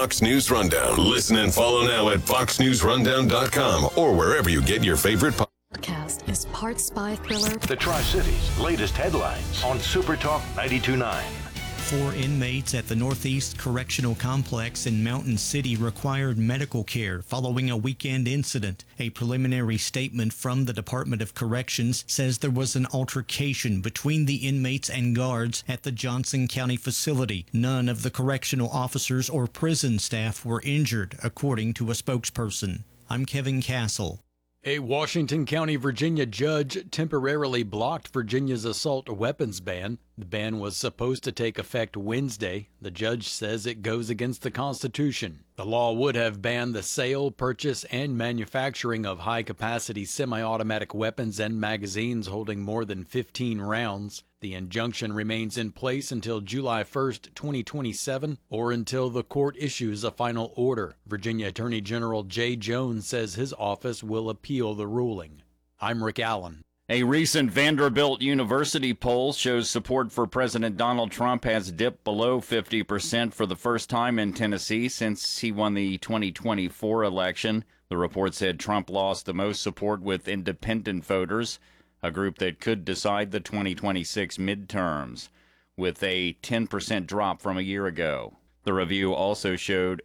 Fox News Rundown. Listen and follow now at foxnewsrundown.com or wherever you get your favorite podcast is part spy thriller. The Tri-Cities' latest headlines on Super Talk 92.9. 4 inmates at the Northeast Correctional Complex in Mountain City required medical care following a weekend incident. A preliminary statement from the Department of Corrections says there was an altercation between the inmates and guards at the Johnson County facility. None of the correctional officers or prison staff were injured, according to a spokesperson. I'm Kevin Castle. A Washington County, Virginia judge temporarily blocked Virginia's assault weapons ban. The ban was supposed to take effect Wednesday. The judge says it goes against the Constitution. The law would have banned the sale, purchase, and manufacturing of high-capacity semi-automatic weapons and magazines holding more than 15 rounds. The injunction remains in place until July 1st, 2027, or until the court issues a final order. Virginia Attorney General Jay Jones says his office will appeal the ruling. I'm Rick Allen. A recent Vanderbilt University poll shows support for President Donald Trump has dipped below 50% for the first time in Tennessee since he won the 2024 election. The report said Trump lost the most support with independent voters, a group that could decide the 2026 midterms, with a 10% drop from a year ago. The review also showed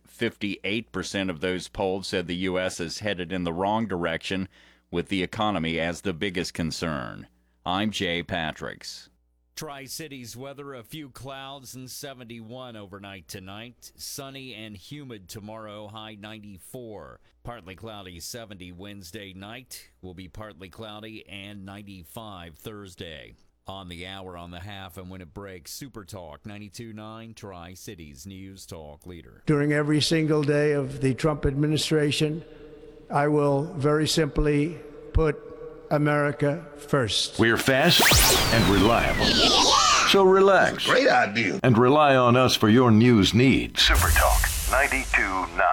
58% of those polled said the U.S. is headed in the wrong direction, with the economy as the biggest concern. I'm Jay Patricks. Tri-Cities weather, a few clouds and 71 overnight tonight. Sunny and humid tomorrow, high 94. Partly cloudy 70 Wednesday night. Will be partly cloudy and 95 Thursday. On the hour, on the half, and when it breaks, Super Talk 92.9, Tri-Cities News Talk leader. During every single day of the Trump administration, I will very simply put America first. We're fast and reliable. So relax. Great idea. And rely on us for your news needs. Super Talk 92.9.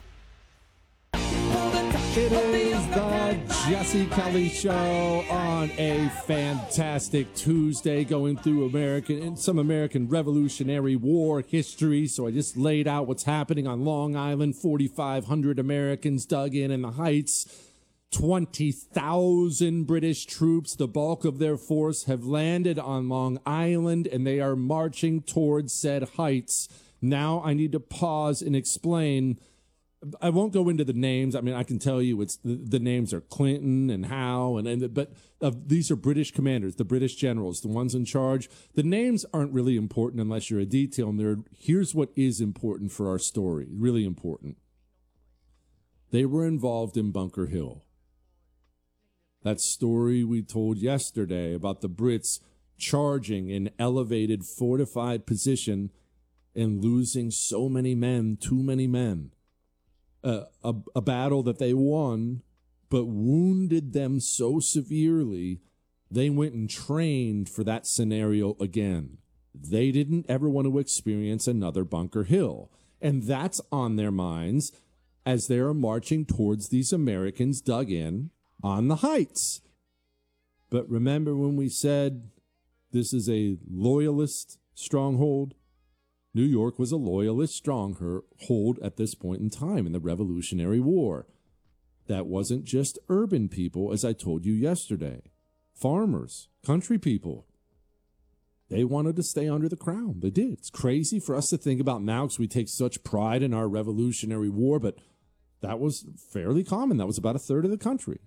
It is the Jesse Kelly Show on a fantastic Tuesday, going through some American Revolutionary War history. So I just laid out what's happening on Long Island. 4,500 Americans dug in the Heights. 20,000 British troops, the bulk of their force, have landed on Long Island, and they are marching towards said heights. Now I need to pause and explain. I won't go into the names. I mean, I can tell you the names are Clinton and Howe, but these are British commanders, the British generals, the ones in charge. The names aren't really important unless you're a detail nerd. Here's what is important for our story, really important. They were involved in Bunker Hill. That story we told yesterday about the Brits charging an elevated, fortified position and losing so many men, too many men. A battle that they won, but wounded them so severely, they went and trained for that scenario again. They didn't ever want to experience another Bunker Hill. And that's on their minds as they're marching towards these Americans dug in on the heights. But remember when we said this is a loyalist stronghold? New York was a loyalist stronghold at this point in time in the Revolutionary War. That wasn't just urban people, as I told you yesterday. Farmers, country people. They wanted to stay under the crown. They did. It's crazy for us to think about now because we take such pride in our Revolutionary War, but that was fairly common. That was about a third of the country.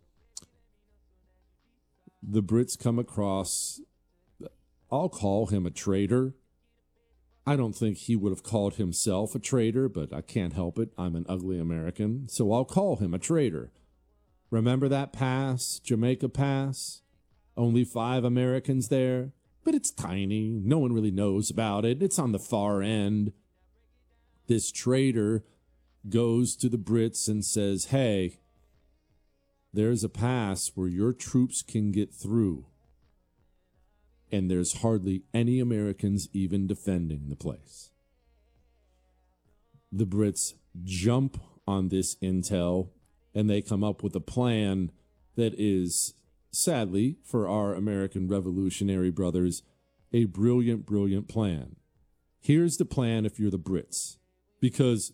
The Brits come across, I'll call him a traitor. I don't think he would have called himself a traitor, but I can't help it. I'm an ugly American, so I'll call him a traitor. Remember that pass, Jamaica Pass? Only 5 Americans there, but it's tiny. No one really knows about it. It's on the far end. This traitor goes to the Brits and says, hey, there's a pass where your troops can get through. And there's hardly any Americans even defending the place. The Brits jump on this intel, and they come up with a plan that is, sadly, for our American revolutionary brothers, a brilliant, brilliant plan. Here's the plan if you're the Brits. Because